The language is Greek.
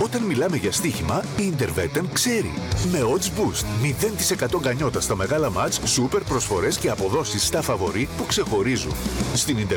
Όταν μιλάμε για στοίχημα, η Intervetem ξέρει. Με odds boost, 0% γκανιότα στα μεγάλα μάτς, σούπερ προσφορές και αποδόσεις στα φαβορί που ξεχωρίζουν. Στην